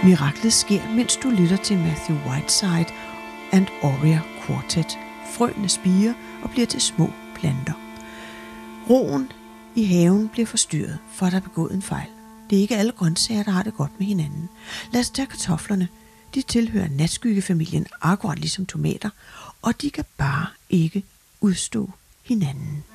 Miraklet sker, mens du lytter til Matthew Whiteside and Aurea Quartet. Frøene spirer og bliver til små planter. Roen i haven bliver forstyrret, for der er begået en fejl. Det er ikke alle grøntsager, der har det godt med hinanden. Lad os tage kartoflerne. De tilhører natskyggefamilien akkurat ligesom tomater, og de kan bare ikke udstå hinanden.